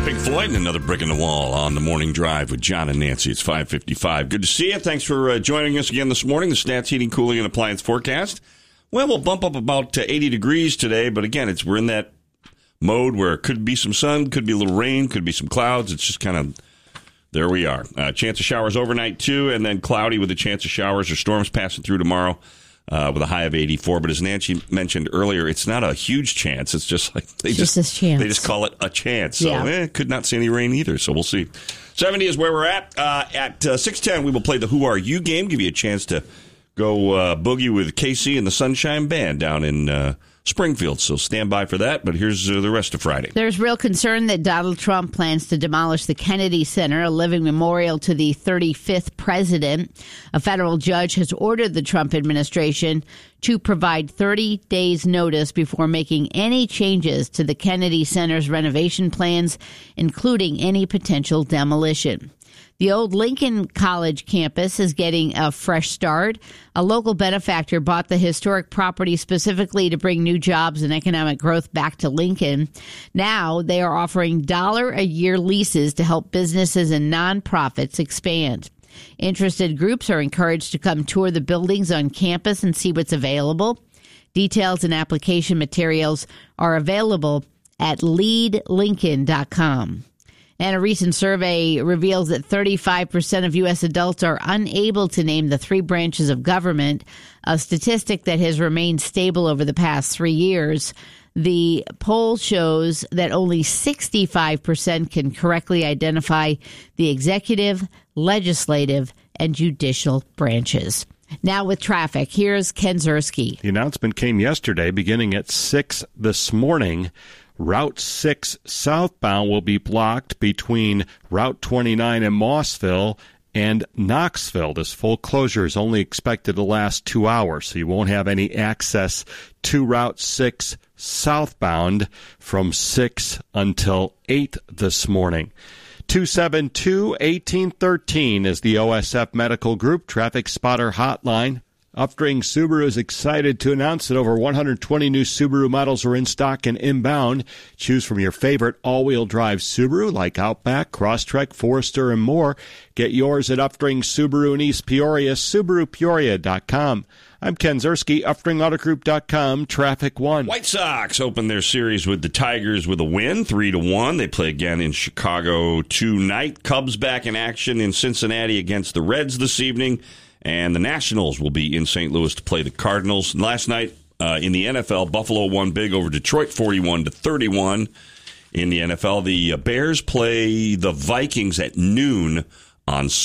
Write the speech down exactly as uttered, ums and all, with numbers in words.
Pink Floyd and another brick in the wall on the morning drive with John and Nancy. It's five fifty-five. Good to see you. Thanks for uh, joining us again this morning. The Stats Heating, Cooling, and Appliance forecast. Well, we'll bump up about uh, eighty degrees today, but again, it's we're in that mode where it could be some sun, could be a little rain, could be some clouds. It's just kind of, there we are. Uh, chance of showers overnight, too, and then cloudy with a chance of showers or storms passing through tomorrow. Uh, with a high of eighty-four, but as Nancy mentioned earlier, it's not a huge chance. It's just like they it's just, just a chance. They just call it a chance. So yeah. eh, could not see any rain either. So we'll see. seventy is where we're at. Uh, at uh, six ten, we will play the Who Are You game. Give you a chance to go uh, boogie with K C and the Sunshine Band down in uh, Springfield. So stand by for that. But here's uh, the rest of Friday. There's real concern that Donald Trump plans to demolish the Kennedy Center, a living memorial to the thirty-fifth president. A federal judge has ordered the Trump administration to provide thirty days notice before making any changes to the Kennedy Center's renovation plans, including any potential demolition. The old Lincoln College campus is getting a fresh start. A local benefactor bought the historic property specifically to bring new jobs and economic growth back to Lincoln. Now they are offering dollar-a-year leases to help businesses and nonprofits expand. Interested groups are encouraged to come tour the buildings on campus and see what's available. Details and application materials are available at lead lincoln dot com. And a recent survey reveals that thirty-five percent of U S adults are unable to name the three branches of government, a statistic that has remained stable over the past three years. The poll shows that only sixty-five percent can correctly identify the executive, legislative, and judicial branches. Now with traffic, here's Ken Ziersky. The announcement came yesterday, beginning at six this morning. Route six southbound will be blocked between Route twenty-nine in Mossville and Knoxville. This full closure is only expected to last two hours, so you won't have any access to Route six southbound from six until eight this morning. two seven two, one eight one three is the O S F Medical Group Traffic Spotter Hotline. Upstream Subaru is excited to announce that over one hundred twenty new Subaru models are in stock and inbound. Choose from your favorite all-wheel drive Subaru like Outback, Crosstrek, Forester, and more. Get yours at Upstream Subaru in East Peoria, Subaru Peoria dot com. I'm Ken Ziersky, Upstream Auto Group dot com, Traffic One. White Sox open their series with the Tigers with a win, three to one. They play again in Chicago tonight. Cubs back in action in Cincinnati against the Reds this evening. And the Nationals will be in Saint Louis to play the Cardinals. Last night uh, in the N F L, Buffalo won big over Detroit, forty-one to thirty-one. In the N F L, the Bears play the Vikings at noon on